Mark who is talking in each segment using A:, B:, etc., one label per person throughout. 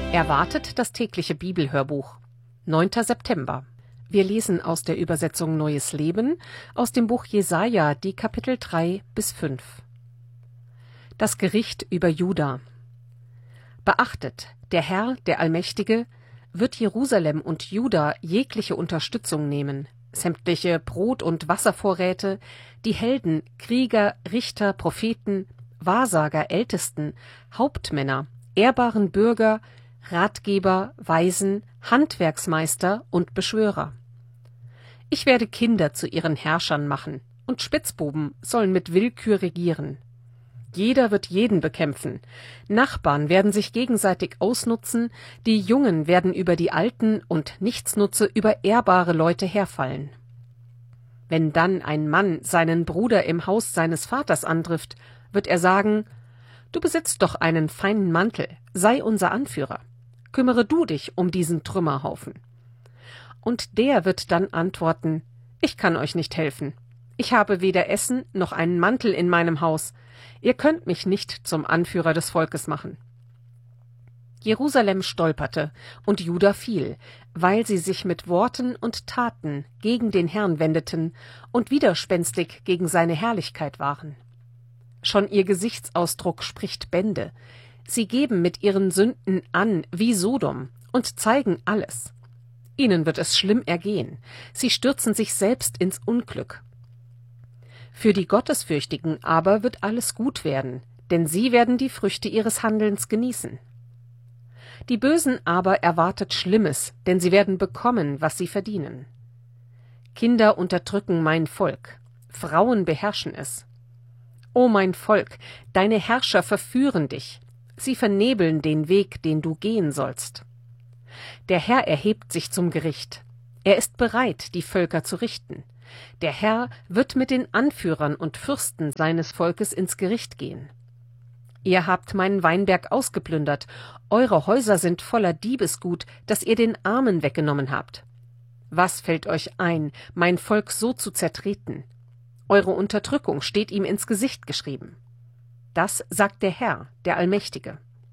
A: Erwartet das tägliche Bibelhörbuch. 9. September. Wir lesen aus der Übersetzung Neues Leben aus dem Buch Jesaja, die Kapitel 3 bis 5. Das Gericht über Juda. Beachtet, der Herr, der Allmächtige, wird Jerusalem und Juda jegliche Unterstützung nehmen, sämtliche Brot- und Wasservorräte, die Helden, Krieger, Richter, Propheten, Wahrsager, Ältesten, Hauptmänner, ehrbaren Bürger, Ratgeber, Weisen, Handwerksmeister und Beschwörer. Ich werde Kinder zu ihren Herrschern machen, und Spitzbuben sollen mit Willkür regieren. Jeder wird jeden bekämpfen, Nachbarn werden sich gegenseitig ausnutzen, die Jungen werden über die Alten und Nichtsnutze über ehrbare Leute herfallen. Wenn dann ein Mann seinen Bruder im Haus seines Vaters antrifft, wird er sagen: »Du besitzt doch einen feinen Mantel, sei unser Anführer. Kümmere du dich um diesen Trümmerhaufen.« Und der wird dann antworten: »Ich kann euch nicht helfen. Ich habe weder Essen noch einen Mantel in meinem Haus. Ihr könnt mich nicht zum Anführer des Volkes machen.« Jerusalem stolperte und Juda fiel, weil sie sich mit Worten und Taten gegen den Herrn wendeten und widerspenstig gegen seine Herrlichkeit waren. Schon ihr Gesichtsausdruck spricht Bände. Sie geben mit ihren Sünden an wie Sodom und zeigen alles. Ihnen wird es schlimm ergehen. Sie stürzen sich selbst ins Unglück. Für die Gottesfürchtigen aber wird alles gut werden, denn sie werden die Früchte ihres Handelns genießen. Die Bösen aber erwartet Schlimmes, denn sie werden bekommen, was sie verdienen. Kinder unterdrücken mein Volk, Frauen beherrschen es. O mein Volk, deine Herrscher verführen dich, sie vernebeln den Weg, den du gehen sollst. Der Herr erhebt sich zum Gericht, er ist bereit, die Völker zu richten. Der Herr wird mit den Anführern und Fürsten seines Volkes ins Gericht gehen. Ihr habt meinen Weinberg ausgeplündert, eure Häuser sind voller Diebesgut, das ihr den Armen weggenommen habt. Was fällt euch ein, mein Volk so zu zertreten? Eure Unterdrückung steht ihm ins Gesicht geschrieben. Das sagt der Herr, der Allmächtige.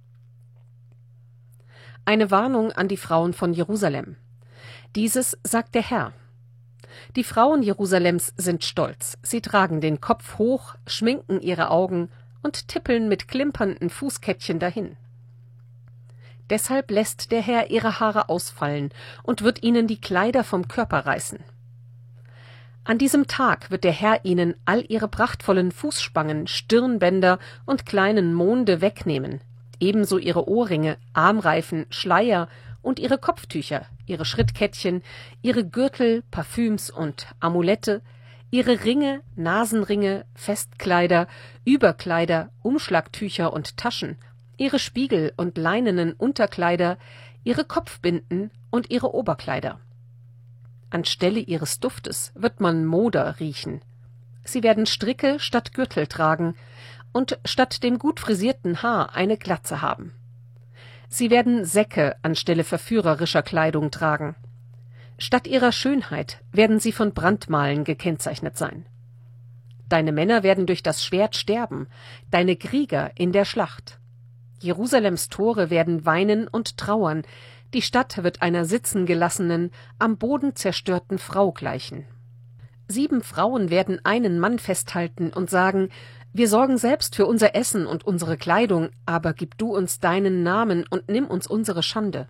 A: Eine Warnung an die Frauen von Jerusalem. Dieses sagt der Herr. Die Frauen Jerusalems sind stolz, sie tragen den Kopf hoch, schminken ihre Augen und tippeln mit klimpernden Fußkettchen dahin. Deshalb lässt der Herr ihre Haare ausfallen und wird ihnen die Kleider vom Körper reißen. An diesem Tag wird der Herr ihnen all ihre prachtvollen Fußspangen, Stirnbänder und kleinen Monde wegnehmen, ebenso ihre Ohrringe, Armreifen, Schleier und ihre Kopftücher, ihre Schrittkettchen, ihre Gürtel, Parfüms und Amulette, ihre Ringe, Nasenringe, Festkleider, Überkleider, Umschlagtücher und Taschen, ihre Spiegel und leinenen Unterkleider, ihre Kopfbinden und ihre Oberkleider. Anstelle ihres Duftes wird man Moder riechen. Sie werden Stricke statt Gürtel tragen und statt dem gut frisierten Haar eine Glatze haben. Sie werden Säcke anstelle verführerischer Kleidung tragen. Statt ihrer Schönheit werden sie von Brandmalen gekennzeichnet sein. Deine Männer werden durch das Schwert sterben, deine Krieger in der Schlacht. Jerusalems Tore werden weinen und trauern, die Stadt wird einer sitzengelassenen, am Boden zerstörten Frau gleichen. 7 Frauen werden einen Mann festhalten und sagen: Wir sorgen selbst für unser Essen und unsere Kleidung, aber gib du uns deinen Namen und nimm uns unsere Schande.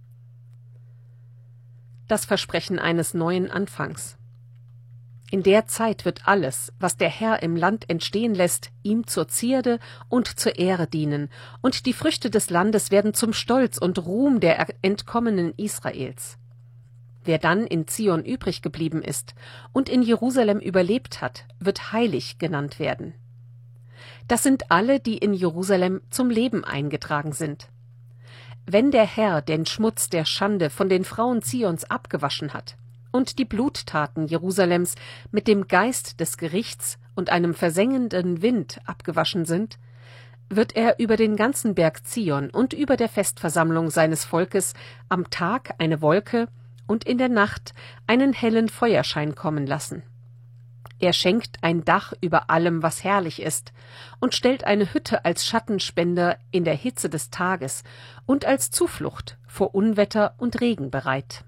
A: Das Versprechen eines neuen Anfangs. In der Zeit wird alles, was der Herr im Land entstehen lässt, ihm zur Zierde und zur Ehre dienen, und die Früchte des Landes werden zum Stolz und Ruhm der Entkommenen Israels. Wer dann in Zion übrig geblieben ist und in Jerusalem überlebt hat, wird heilig genannt werden. Das sind alle, die in Jerusalem zum Leben eingetragen sind. Wenn der Herr den Schmutz der Schande von den Frauen Zions abgewaschen hat und die Bluttaten Jerusalems mit dem Geist des Gerichts und einem versengenden Wind abgewaschen sind, wird er über den ganzen Berg Zion und über der Festversammlung seines Volkes am Tag eine Wolke und in der Nacht einen hellen Feuerschein kommen lassen. Er schenkt ein Dach über allem, was herrlich ist, und stellt eine Hütte als Schattenspender in der Hitze des Tages und als Zuflucht vor Unwetter und Regen bereit.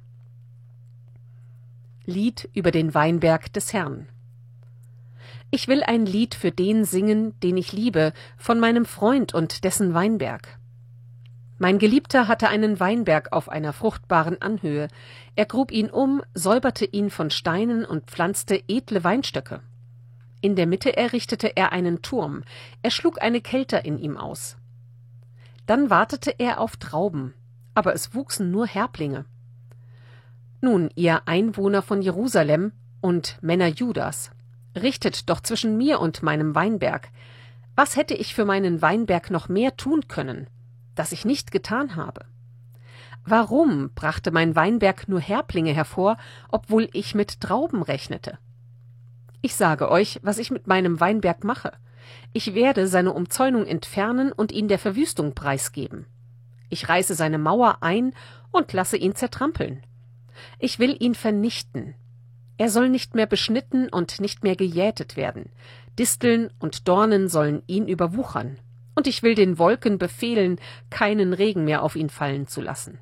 A: Lied über den Weinberg des Herrn. Ich will ein Lied für den singen, den ich liebe, von meinem Freund und dessen Weinberg. Mein Geliebter hatte einen Weinberg auf einer fruchtbaren Anhöhe. Er grub ihn um, säuberte ihn von Steinen und pflanzte edle Weinstöcke. In der Mitte errichtete er einen Turm. Er schlug eine Kelter in ihm aus. Dann wartete er auf Trauben, aber es wuchsen nur Härblinge. Nun, ihr Einwohner von Jerusalem und Männer Judas, richtet doch zwischen mir und meinem Weinberg. Was hätte ich für meinen Weinberg noch mehr tun können, das ich nicht getan habe? Warum brachte mein Weinberg nur Härblinge hervor, obwohl ich mit Trauben rechnete? Ich sage euch, was ich mit meinem Weinberg mache. Ich werde seine Umzäunung entfernen und ihn der Verwüstung preisgeben. Ich reiße seine Mauer ein und lasse ihn zertrampeln. Ich will ihn vernichten. Er soll nicht mehr beschnitten und nicht mehr gejätet werden. Disteln und Dornen sollen ihn überwuchern. Und ich will den Wolken befehlen, keinen Regen mehr auf ihn fallen zu lassen.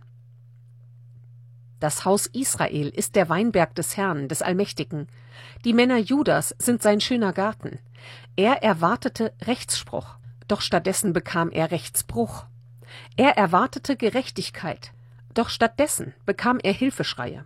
A: Das Haus Israel ist der Weinberg des Herrn, des Allmächtigen. Die Männer Judas sind sein schöner Garten. Er erwartete Rechtsspruch, doch stattdessen bekam er Rechtsbruch. Er erwartete Gerechtigkeit, doch stattdessen bekam er Hilfeschreie.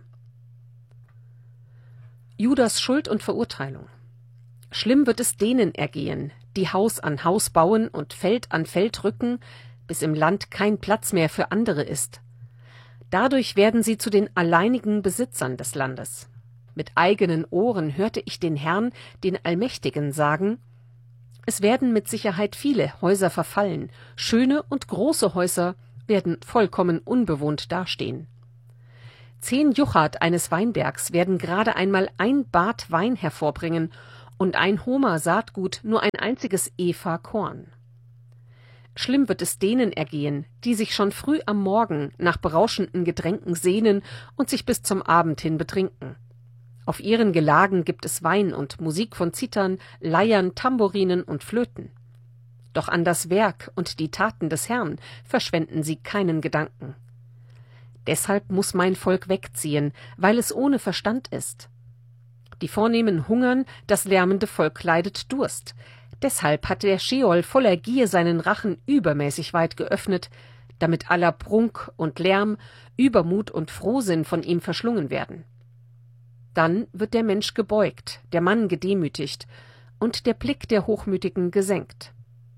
A: Judas Schuld und Verurteilung. Schlimm wird es denen ergehen, die Haus an Haus bauen und Feld an Feld rücken, bis im Land kein Platz mehr für andere ist. Dadurch werden sie zu den alleinigen Besitzern des Landes. Mit eigenen Ohren hörte ich den Herrn, den Allmächtigen, sagen: Es werden mit Sicherheit viele Häuser verfallen, schöne und große Häuser werden vollkommen unbewohnt dastehen. 10 Juchat eines Weinbergs werden gerade einmal ein Bad Wein hervorbringen und ein Homer Saatgut nur ein einziges Epha Korn. Schlimm wird es denen ergehen, die sich schon früh am Morgen nach berauschenden Getränken sehnen und sich bis zum Abend hin betrinken. Auf ihren Gelagen gibt es Wein und Musik von Zithern, Leiern, Tambourinen und Flöten. Doch an das Werk und die Taten des Herrn verschwenden sie keinen Gedanken. Deshalb muss mein Volk wegziehen, weil es ohne Verstand ist. Die Vornehmen hungern, das lärmende Volk leidet Durst. Deshalb hat der Scheol voller Gier seinen Rachen übermäßig weit geöffnet, damit aller Prunk und Lärm, Übermut und Frohsinn von ihm verschlungen werden. Dann wird der Mensch gebeugt, der Mann gedemütigt und der Blick der Hochmütigen gesenkt.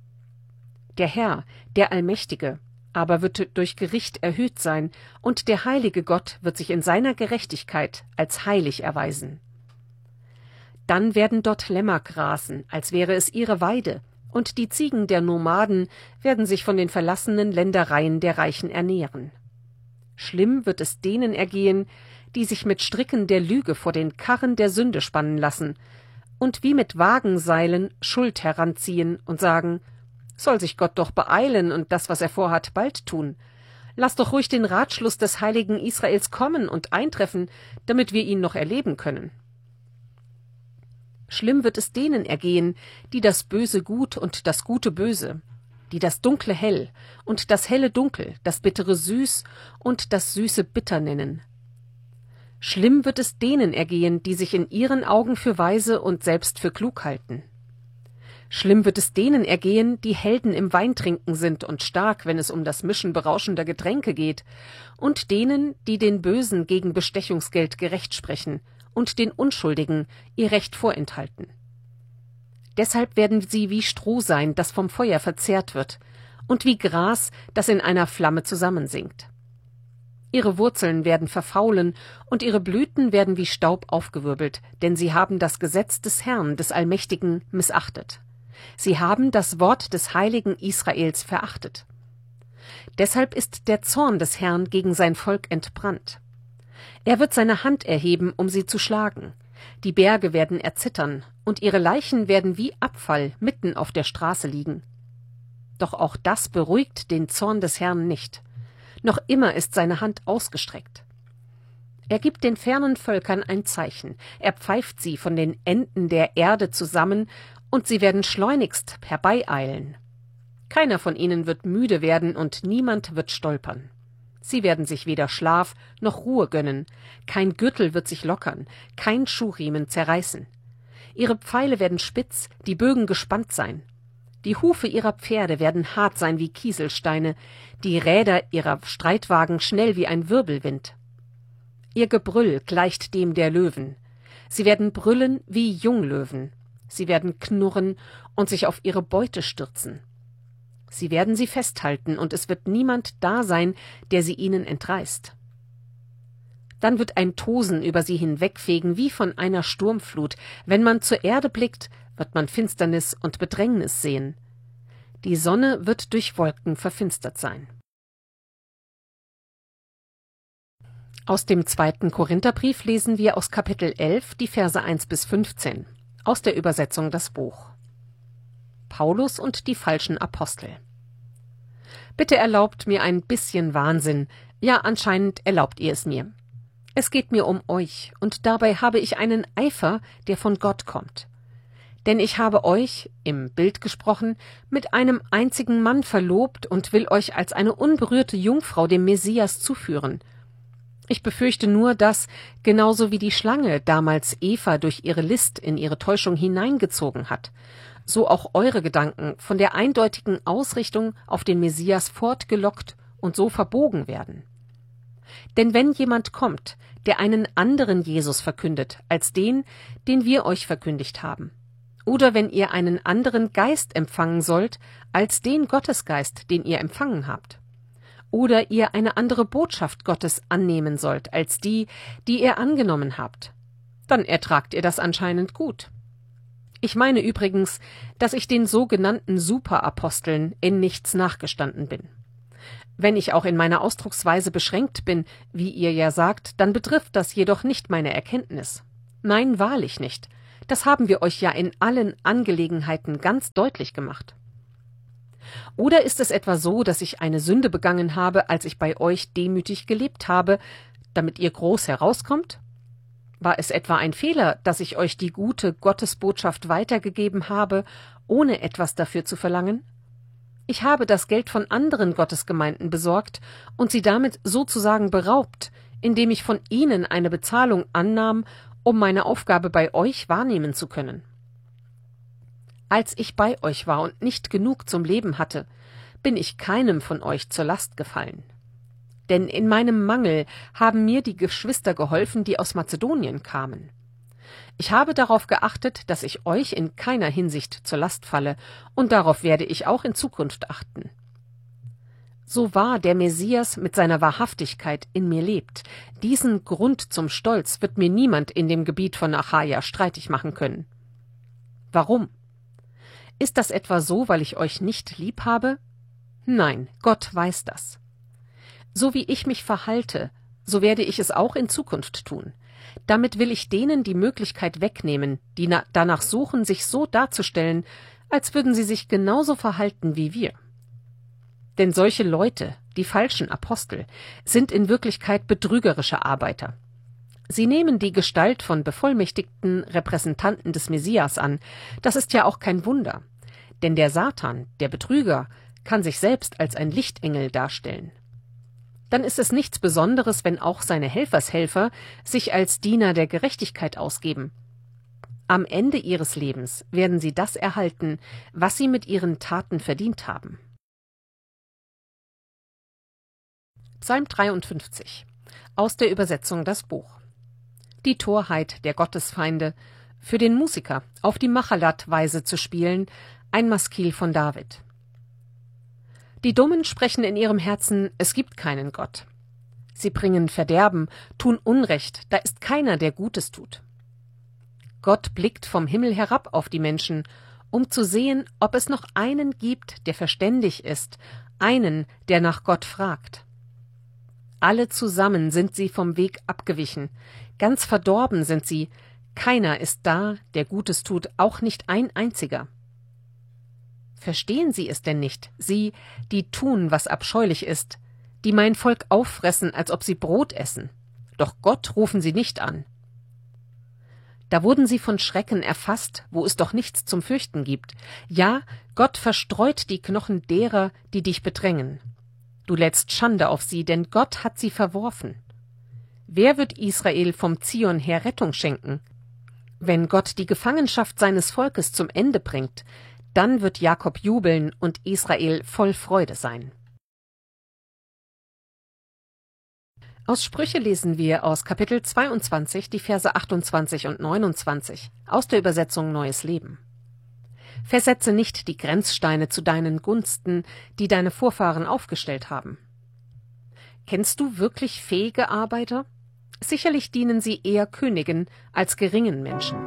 A: Der Herr, der Allmächtige, aber wird durch Gericht erhöht sein, und der heilige Gott wird sich in seiner Gerechtigkeit als heilig erweisen. Dann werden dort Lämmer grasen, als wäre es ihre Weide, und die Ziegen der Nomaden werden sich von den verlassenen Ländereien der Reichen ernähren. Schlimm wird es denen ergehen, die sich mit Stricken der Lüge vor den Karren der Sünde spannen lassen und wie mit Wagenseilen Schuld heranziehen und sagen: Soll sich Gott doch beeilen und das, was er vorhat, bald tun. Lass doch ruhig den Ratschluss des heiligen Israels kommen und eintreffen, damit wir ihn noch erleben können. Schlimm wird es denen ergehen, die das Böse gut und das Gute böse, die das Dunkle hell und das Helle dunkel, das Bittere süß und das Süße bitter nennen. Schlimm wird es denen ergehen, die sich in ihren Augen für weise und selbst für klug halten. Schlimm wird es denen ergehen, die Helden im Weintrinken sind und stark, wenn es um das Mischen berauschender Getränke geht, und denen, die den Bösen gegen Bestechungsgeld gerecht sprechen und den Unschuldigen ihr Recht vorenthalten. Deshalb werden sie wie Stroh sein, das vom Feuer verzehrt wird, und wie Gras, das in einer Flamme zusammensinkt. Ihre Wurzeln werden verfaulen, und ihre Blüten werden wie Staub aufgewirbelt, denn sie haben das Gesetz des Herrn, des Allmächtigen, missachtet. Sie haben das Wort des heiligen Israels verachtet. Deshalb ist der Zorn des Herrn gegen sein Volk entbrannt. Er wird seine Hand erheben, um sie zu schlagen. Die Berge werden erzittern, und ihre Leichen werden wie Abfall mitten auf der Straße liegen. Doch auch das beruhigt den Zorn des Herrn nicht. Noch immer ist seine Hand ausgestreckt. Er gibt den fernen Völkern ein Zeichen, er pfeift sie von den Enden der Erde zusammen, und sie werden schleunigst herbeieilen. Keiner von ihnen wird müde werden und niemand wird stolpern. Sie werden sich weder Schlaf noch Ruhe gönnen, kein Gürtel wird sich lockern, kein Schuhriemen zerreißen. Ihre Pfeile werden spitz, die Bögen gespannt sein. Die Hufe ihrer Pferde werden hart sein wie Kieselsteine, die Räder ihrer Streitwagen schnell wie ein Wirbelwind. Ihr Gebrüll gleicht dem der Löwen. Sie werden brüllen wie Junglöwen. Sie werden knurren und sich auf ihre Beute stürzen. Sie werden sie festhalten, und es wird niemand da sein, der sie ihnen entreißt. Dann wird ein Tosen über sie hinwegfegen wie von einer Sturmflut. Wenn man zur Erde blickt, wird man Finsternis und Bedrängnis sehen. Die Sonne wird durch Wolken verfinstert sein. Aus dem 2. Korintherbrief lesen wir aus Kapitel 11 die Verse 1-15, aus der Übersetzung Das Buch. Paulus und die falschen Apostel. Bitte erlaubt mir ein bisschen Wahnsinn, ja, anscheinend erlaubt ihr es mir. Es geht mir um euch, und dabei habe ich einen Eifer, der von Gott kommt. Denn ich habe euch, im Bild gesprochen, mit einem einzigen Mann verlobt und will euch als eine unberührte Jungfrau dem Messias zuführen. Ich befürchte nur, dass, genauso wie die Schlange damals Eva durch ihre List in ihre Täuschung hineingezogen hat, so auch eure Gedanken von der eindeutigen Ausrichtung auf den Messias fortgelockt und so verbogen werden. Denn wenn jemand kommt, der einen anderen Jesus verkündet als den, den wir euch verkündigt haben, oder wenn ihr einen anderen Geist empfangen sollt als den Gottesgeist, den ihr empfangen habt, oder ihr eine andere Botschaft Gottes annehmen sollt als die, die ihr angenommen habt, dann ertragt ihr das anscheinend gut. Ich meine übrigens, dass ich den sogenannten Superaposteln in nichts nachgestanden bin. Wenn ich auch in meiner Ausdrucksweise beschränkt bin, wie ihr ja sagt, dann betrifft das jedoch nicht meine Erkenntnis. Nein, wahrlich nicht. Das haben wir euch ja in allen Angelegenheiten ganz deutlich gemacht. Oder ist es etwa so, dass ich eine Sünde begangen habe, als ich bei euch demütig gelebt habe, damit ihr groß herauskommt? War es etwa ein Fehler, dass ich euch die gute Gottesbotschaft weitergegeben habe, ohne etwas dafür zu verlangen? Ich habe das Geld von anderen Gottesgemeinden besorgt und sie damit sozusagen beraubt, indem ich von ihnen eine Bezahlung annahm, um meine Aufgabe bei euch wahrnehmen zu können. Als ich bei euch war und nicht genug zum Leben hatte, bin ich keinem von euch zur Last gefallen. Denn in meinem Mangel haben mir die Geschwister geholfen, die aus Mazedonien kamen. Ich habe darauf geachtet, dass ich euch in keiner Hinsicht zur Last falle, und darauf werde ich auch in Zukunft achten. So wahr der Messias mit seiner Wahrhaftigkeit in mir lebt, diesen Grund zum Stolz wird mir niemand in dem Gebiet von Achaia streitig machen können. Warum? Ist das etwa so, weil ich euch nicht lieb habe? Nein, Gott weiß das. So wie ich mich verhalte, so werde ich es auch in Zukunft tun. Damit will ich denen die Möglichkeit wegnehmen, die danach suchen, sich so darzustellen, als würden sie sich genauso verhalten wie wir. Denn solche Leute, die falschen Apostel, sind in Wirklichkeit betrügerische Arbeiter. Sie nehmen die Gestalt von bevollmächtigten Repräsentanten des Messias an. Das ist ja auch kein Wunder. Denn der Satan, der Betrüger, kann sich selbst als ein Lichtengel darstellen. Dann ist es nichts Besonderes, wenn auch seine Helfershelfer sich als Diener der Gerechtigkeit ausgeben. Am Ende ihres Lebens werden sie das erhalten, was sie mit ihren Taten verdient haben. Psalm 53 aus der Übersetzung Das Buch. Die Torheit der Gottesfeinde, für den Musiker auf die Machalat-Weise zu spielen, ein Maskil von David. Die Dummen sprechen in ihrem Herzen, es gibt keinen Gott. Sie bringen Verderben, tun Unrecht, da ist keiner, der Gutes tut. Gott blickt vom Himmel herab auf die Menschen, um zu sehen, ob es noch einen gibt, der verständig ist, einen, der nach Gott fragt. Alle zusammen sind sie vom Weg abgewichen, ganz verdorben sind sie, keiner ist da, der Gutes tut, auch nicht ein einziger. Verstehen sie es denn nicht, sie, die tun, was abscheulich ist, die mein Volk auffressen, als ob sie Brot essen? doch Gott rufen sie nicht an. Da wurden sie von Schrecken erfasst, wo es doch nichts zum Fürchten gibt. Ja, Gott verstreut die Knochen derer, die dich bedrängen. Du lädst Schande auf sie, denn Gott hat sie verworfen. Wer wird Israel vom Zion her Rettung schenken? Wenn Gott die Gefangenschaft seines Volkes zum Ende bringt, dann wird Jakob jubeln und Israel voll Freude sein. Aus Sprüche lesen wir aus Kapitel 22 die Verse 28 und 29 aus der Übersetzung Neues Leben. Versetze nicht die Grenzsteine zu deinen Gunsten, die deine Vorfahren aufgestellt haben. Kennst du wirklich fähige Arbeiter? Sicherlich dienen sie eher Königen als geringen Menschen.